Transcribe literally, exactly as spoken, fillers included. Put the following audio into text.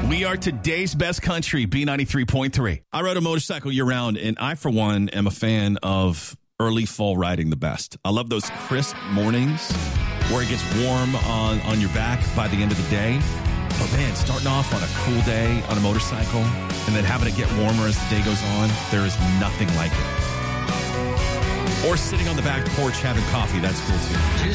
We are today's best country, B ninety-three point three. I ride a motorcycle year-round, and I, for one, am a fan of early fall riding the best. I love those crisp mornings where it gets warm on, on your back by the end of the day. But, man, starting off on a cool day on a motorcycle and then having it get warmer as the day goes on, there is nothing like it. Or sitting on the back porch having coffee, that's cool, too.